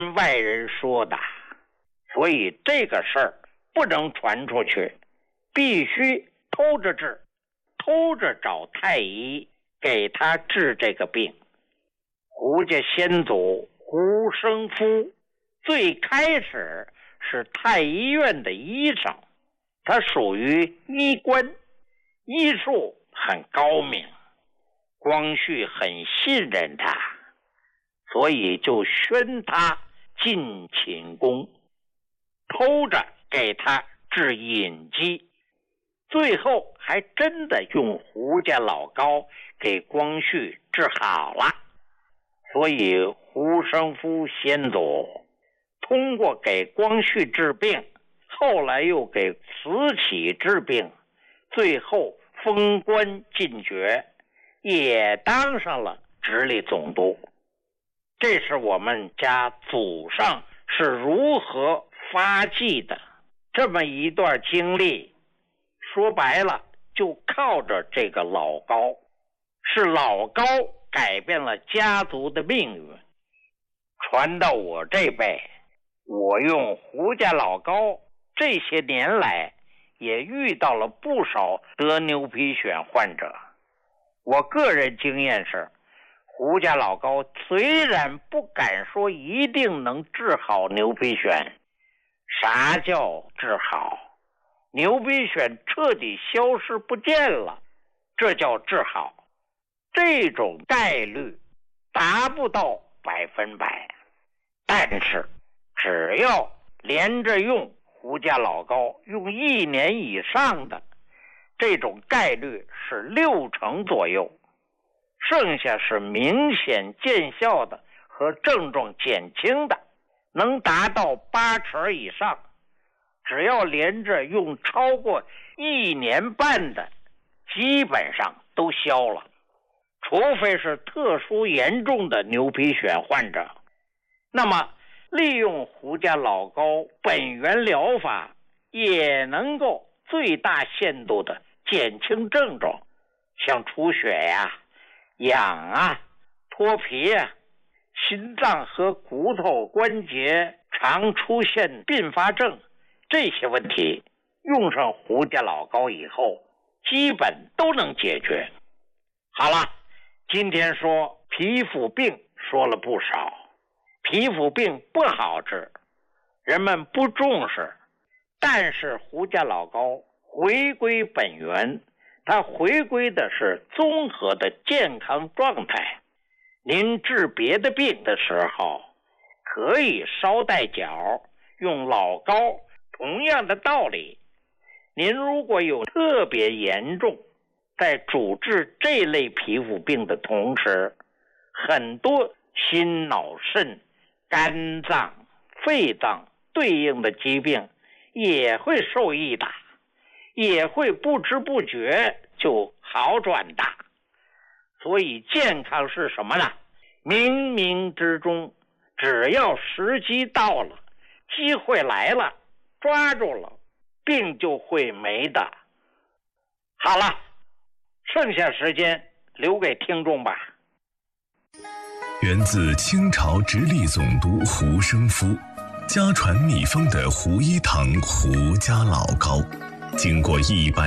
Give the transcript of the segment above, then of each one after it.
外人说的，所以这个事儿不能传出去，必须偷着治，偷着找太医给他治这个病。胡家先祖胡生夫最开始是太医院的医生，他属于医官，医术很高明，光绪很信任他，所以就宣他进寝宫，偷着给他治隐疾，最后还真的用胡家老高给光绪治好了。所以胡生夫先祖通过给光绪治病，后来又给慈禧治病，最后封官进爵，也当上了直隶总督。这是我们家祖上是如何发迹的这么一段经历，说白了就靠着这个老高，是老高改变了家族的命运。传到我这辈，我用胡家老高这些年来也遇到了不少得牛皮癣患者。我个人经验是，胡家老高虽然不敢说一定能治好牛皮癣，啥叫治好？牛皮癣彻底消失不见了，这叫治好。这种概率达不到100%，但是只要连着用胡家老高用1年以上的，这种概率是60%左右，剩下是明显见效的和症状减轻的，能达到80%以上。只要连着用超过1年半的，基本上都消了，除非是特殊严重的牛皮癣患者。那么利用胡家老高本源疗法，也能够最大限度的减轻症状，像出血呀、痒啊、脱皮啊、心脏和骨头关节常出现并发症，这些问题用上胡家老高以后基本都能解决。好了，今天说皮肤病说了不少，皮肤病不好治，人们不重视，但是胡家老高回归本源，它回归的是综合的健康状态。您治别的病的时候可以捎带脚用老高，同样的道理。您如果有特别严重，在主治这类皮肤病的同时，很多心脑肾、肝脏、肺脏对应的疾病也会受益的，也会不知不觉就好转的。所以健康是什么呢？冥冥之中，只要时机到了，机会来了，抓住了，病就会没的。好了，剩下时间留给听众吧。 源自清朝直隶总督胡生夫，家传秘方的胡一堂胡家老高，经过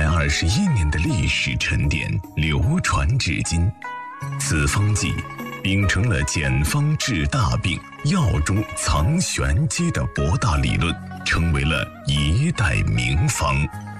121年的历史沉淀，流传至今。此方剂秉承了简方治大病、药中藏玄机的博大理论，成为了一代名方。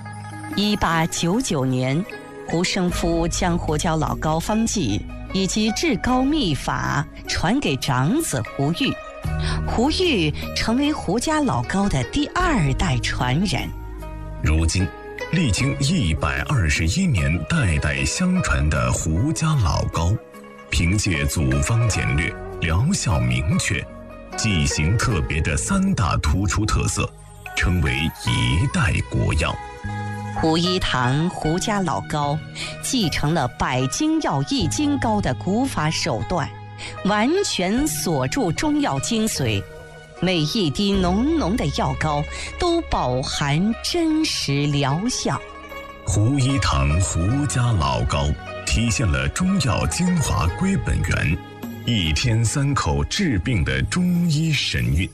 1899年，胡生夫将胡家老高方剂以及治高秘法传给长子胡玉，胡玉成为胡家老高的第2代传人。 如今历经121年代代相传的胡家老高，凭借组方简略、疗效明确、剂型特别的3大突出特色，成为一代国药。 胡一堂胡家老高继承了百金药易筋膏的古法手段，完全锁住中药精髓，每一滴浓浓的药膏都饱含真实疗效。 胡一堂胡家老高体现了中药精华归本源， 一天三口治病的中医神韵。